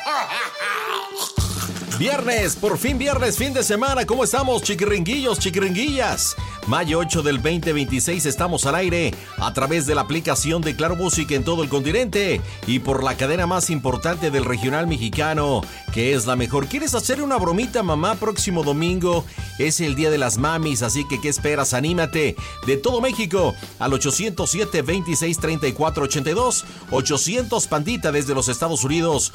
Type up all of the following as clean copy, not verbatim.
Viernes, por fin viernes, fin de semana. ¿Cómo estamos, chiquiringuillos, chiquiringuillas? Mayo 8 del 2026 estamos al aire a través de la aplicación de Claro Música en todo el continente y por la cadena más importante del regional mexicano, que es la mejor. ¿Quieres hacer una bromita, mamá? Próximo domingo es el Día de las Mamis, así que ¿qué esperas? Anímate. De todo México al 807-2634-82, 800 Pandita desde los Estados Unidos,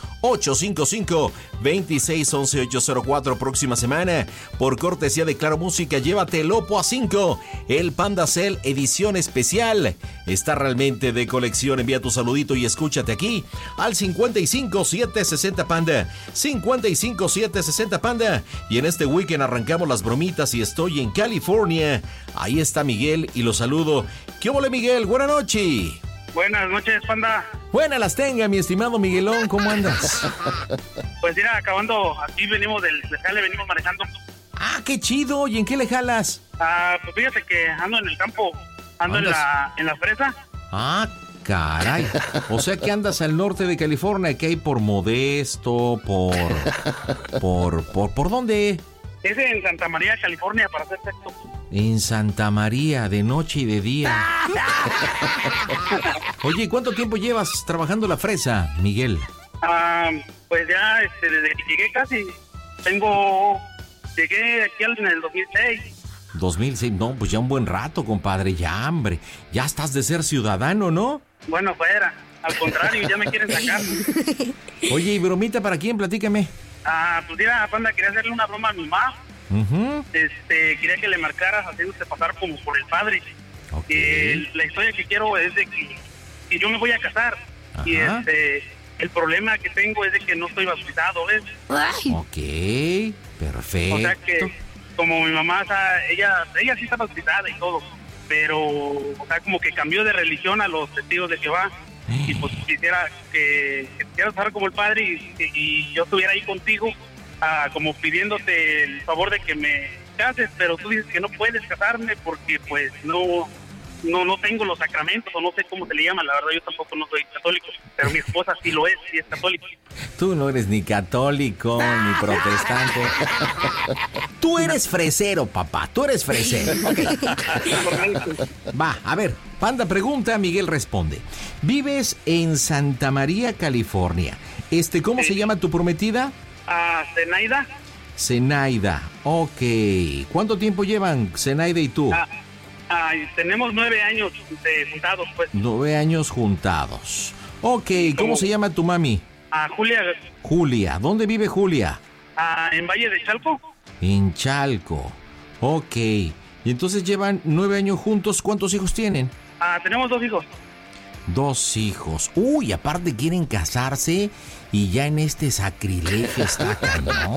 855-2611-804. Próxima semana, por cortesía de Claro Música, llévate el Oppo A5, el Panda Cell edición especial. Está realmente de colección. Envía tu saludito y escúchate aquí al 55760 Panda, 55760 Panda. Y en este weekend arrancamos las bromitas y estoy en California. Ahí está Miguel y lo saludo. ¿Qué ole, Miguel? Buenas noches. Buenas noches, Panda. Buenas las tenga, mi estimado Miguelón. ¿Cómo andas? Pues mira, acabando, aquí venimos del jale, venimos manejando. Ah, qué chido. ¿Y en qué le jalas? Pues fíjate que ando en el campo, ando en la fresa. Ah, caray. O sea que andas al norte de California, que hay por Modesto, ¿por dónde? Es en Santa María, California, para ser exacto. En Santa María, de noche y de día. Oye, ¿cuánto tiempo llevas trabajando la fresa, Miguel? Pues ya, desde que llegué casi, llegué aquí en el 2006. 2006, no, pues ya un buen rato, compadre, ya, hombre. Ya estás de ser ciudadano, ¿no? Bueno, fuera, al contrario, ya me quieren sacar. Oye, ¿y bromita para quién? Platícame. Pues mira, Panda, quería hacerle una broma a mi mamá. Uh-huh. Quería que le marcaras haciéndote pasar como por el padre. Okay. La historia que quiero es de que yo me voy a casar. Ajá. Y el problema que tengo es de que no estoy bautizado, ¿ves? Ok, perfecto. O sea que, como mi mamá, o sea, ella sí está bautizada y todo, pero, o sea, como que cambió de religión a los testigos de Jehová. Y pues quisiera que quisieras estar como el padre y yo estuviera ahí contigo, como pidiéndote el favor de que me cases, pero tú dices que no puedes casarme porque pues no tengo los sacramentos, o no sé cómo se le llama. La verdad, yo tampoco no soy católico, pero mi esposa sí lo es, sí es católica. Tú no eres ni católico ni protestante. Tú eres fresero, papá, tú eres fresero. Okay. Va, a ver, Panda pregunta, Miguel responde. Vives en Santa María, California. ¿Cómo se llama tu prometida? Zenaida. Zenaida, ok. ¿Cuánto tiempo llevan Zenaida y tú? Tenemos 9 años juntados, pues. 9 años juntados. Ok, ¿cómo se llama tu mami? Julia. Julia, ¿dónde vive Julia? En Valle de Chalco. En Chalco, ok. Y entonces llevan 9 años juntos, ¿cuántos hijos tienen? Tenemos 2 hijos. 2 hijos. Uy, aparte quieren casarse y ya en este sacrilegio está cañón.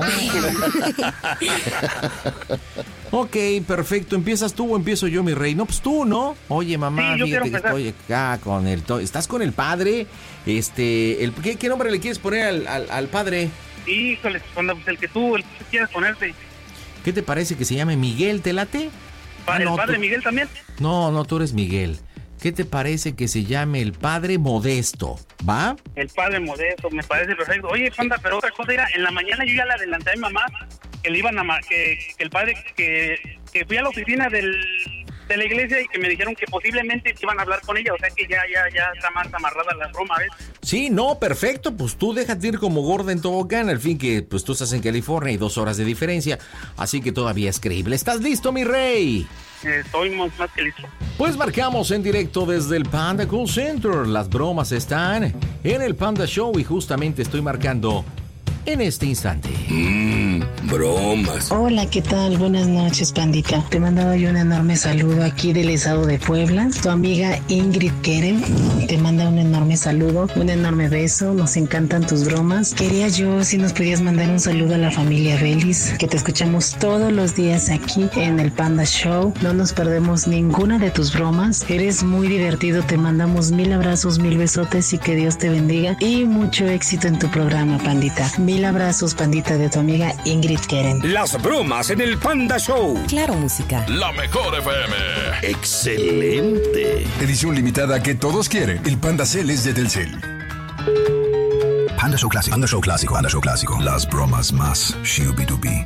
Ok, perfecto. ¿Empiezas tú o empiezo yo, mi rey? No, pues tú, ¿no? Oye, mamá, sí, fíjate que estoy acá con ¿estás con el padre? ¿Qué nombre le quieres poner al padre? Híjole, el que tú quieras ponerte. ¿Qué te parece que se llame Miguel? ¿Te late? ¿El padre Miguel también? No, tú eres Miguel. ¿Qué te parece que se llame el padre Modesto? ¿Va? El padre Modesto, me parece perfecto. Oye, Panda, pero otra cosa era, en la mañana yo ya le adelanté a mi mamá que le iban que el padre, que fui a la oficina de la iglesia y que me dijeron que posiblemente iban a hablar con ella, o sea que ya está más amarrada la broma, ¿ves? Sí, no, perfecto, pues tú déjate ir como gorda en tobogán, al fin que pues tú estás en California y 2 horas de diferencia, así que todavía es creíble. ¿Estás listo, mi rey? Estoy más que listo. Pues marcamos en directo desde el Panda Call Center. Las bromas están en el Panda Show y justamente estoy marcando en este instante. Bromas. Hola, ¿qué tal? Buenas noches, Pandita. Te mandaba yo un enorme saludo aquí del estado de Puebla. Tu amiga Ingrid Keren te manda un enorme saludo, un enorme beso. Nos encantan tus bromas. Quería yo si nos podías mandar un saludo a la familia Vélez, que te escuchamos todos los días aquí en el Panda Show. No nos perdemos ninguna de tus bromas. Eres muy divertido. Te mandamos 1000 abrazos, 1000 besotes y que Dios te bendiga y mucho éxito en tu programa, Pandita. 1000 abrazos, Pandita, de tu amiga Ingrid Keren. Las bromas en el Panda Show. Claro Música. La mejor FM. Excelente. Edición limitada que todos quieren. El Panda Cell es de Telcel. Panda Panda Show Clásico. Panda Show Clásico. Panda Show Clásico. Las bromas más shooby-dooby.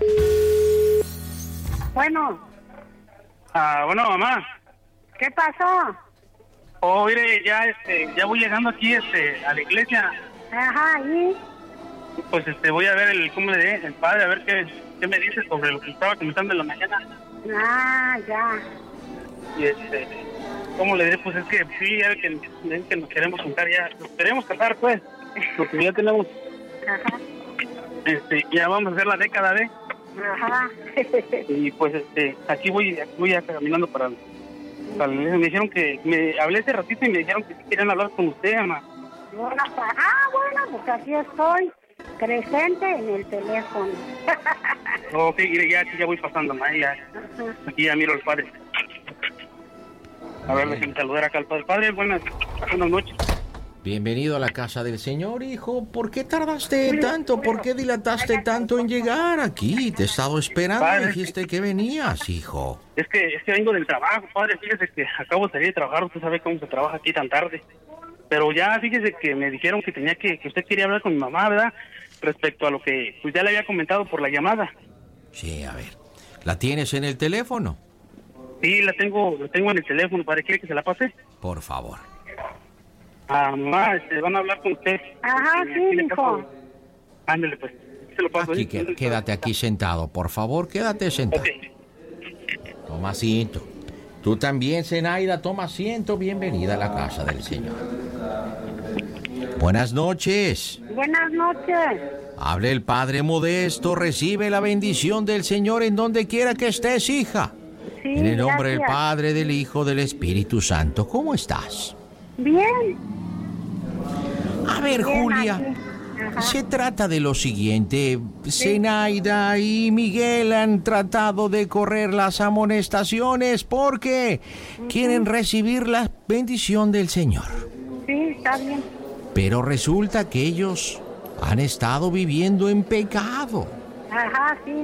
Bueno. Bueno, mamá. ¿Qué pasó? Oh, mire, ya voy llegando aquí, a la iglesia. Ajá, ¿y? Pues, voy a ver el padre, a ver qué me dice sobre lo que estaba comentando en la mañana. Ah, ya. Y, ¿cómo le diré? Pues es que sí, ya que nos queremos juntar ya. Nos queremos casar, pues. Porque ya tenemos... Ajá. Ya vamos a hacer la década, ¿eh? Ajá. Y pues, aquí voy ya caminando para la iglesia. Me dijeron me hablé hace ratito y me dijeron que sí querían hablar con usted, mamá. Bueno, pues aquí estoy, presente en el teléfono. Ok, aquí ya voy pasando, mamá, ya. Aquí ya miro al padre. A ver, déjenme saludar acá al padre. Padre, buenas noches. Bienvenido a la casa del Señor, hijo. ¿Por qué tardaste tanto? ¿Por qué dilataste tanto en llegar aquí? Te he estado esperando. Padre, dijiste que venías, hijo. Es que vengo del trabajo, padre. Fíjese que acabo de salir de trabajar. Usted sabe cómo se trabaja aquí tan tarde. Pero ya, fíjese que me dijeron que que usted quería hablar con mi mamá, ¿verdad? Respecto a lo que pues ya le había comentado por la llamada. Sí, a ver. ¿La tienes en el teléfono? Sí, la tengo en el teléfono. ¿Para quiere que se la pase? Por favor. Mamá, van a hablar con usted. Ajá, sí, hijo. Ándale, pues. Se lo paso. Aquí, quédate aquí sentado, por favor, quédate sentado. Okay. Toma asiento. Tú también, Zenaida, toma asiento. Bienvenida a la casa del Señor. Buenas noches. Buenas noches. Hable el Padre Modesto. Recibe la bendición del Señor en donde quiera que estés, hija. Sí, en el nombre del gracias. Padre, del Hijo, del Espíritu Santo. ¿Cómo estás? Bien. A ver, Bien, Julia, Ajá. se trata de lo siguiente. Zenaida y Miguel han tratado de correr las amonestaciones porque quieren recibir la bendición del Señor. Sí, está bien. Pero resulta que ellos han estado viviendo en pecado. Ajá, sí.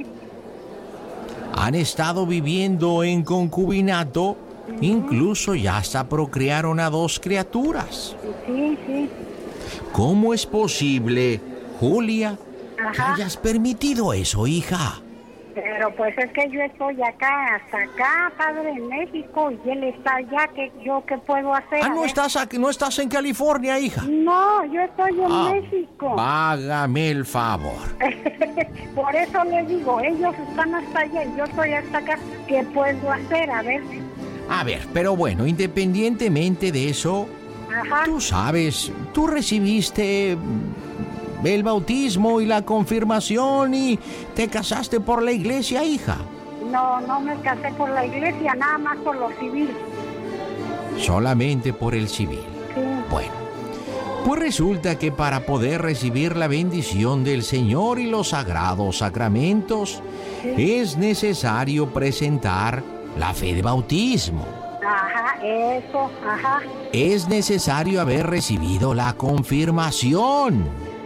Han estado viviendo en concubinato. Incluso ya hasta procrearon a 2 criaturas. Sí, sí. ¿Cómo es posible, Julia, que Ajá. hayas permitido eso, hija? Pero pues es que yo estoy acá, hasta acá, padre, en México, y él está allá, ¿qué puedo hacer? A ¿No ver. estás aquí, no estás en California, hija? No, yo estoy en México. Hágame el favor. Por eso le digo, ellos están hasta allá y yo estoy hasta acá. ¿Qué puedo hacer? A ver. A ver, pero bueno, independientemente de eso, Ajá. tú sabes, tú recibiste el bautismo y la confirmación y te casaste por la iglesia, hija. No me casé por la iglesia, nada más por lo civil. Solamente por el civil. Sí. Bueno, pues resulta que para poder recibir la bendición del Señor y los sagrados sacramentos, es necesario presentar la fe de bautismo. Ajá, eso, ajá. Es necesario haber recibido la confirmación.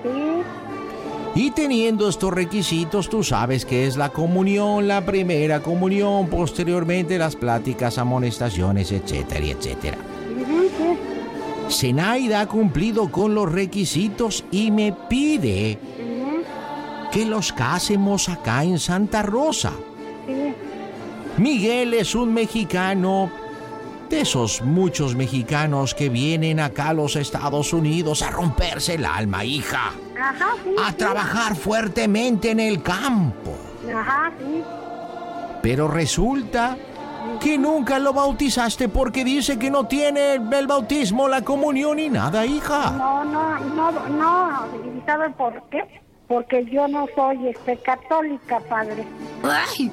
Sí. Y teniendo estos requisitos, tú sabes que es la comunión, la primera comunión, posteriormente las pláticas, amonestaciones, etcétera, etcétera. Sí. Zenaida ha cumplido con los requisitos y me pide que los casemos acá en Santa Rosa. Sí. Miguel es un mexicano, de esos muchos mexicanos que vienen acá a los Estados Unidos a romperse el alma, hija. Ajá, sí. A trabajar fuertemente en el campo. Ajá, sí. Pero resulta que nunca lo bautizaste porque dice que no tiene el bautismo, la comunión ni nada, hija. No. ¿Y sabe por qué? Porque yo no soy católica, padre. ¡Ay!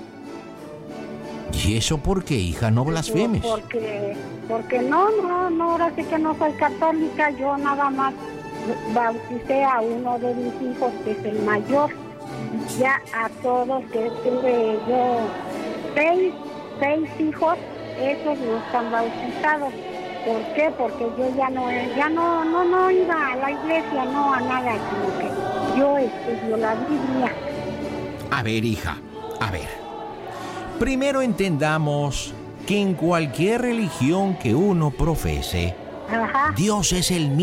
¿Y eso por qué, hija? No blasfemes. Porque no, ahora sí que no soy católica, yo nada más bauticé a uno de mis hijos, que es el mayor. Ya a todos que tuve yo seis hijos, esos no están bautizados. ¿Por qué? Porque yo ya no iba a la iglesia, no a nada, sino que yo estudio la Biblia. A ver, hija, a ver. Primero entendamos que en cualquier religión que uno profese, Ajá. Dios es el mismo.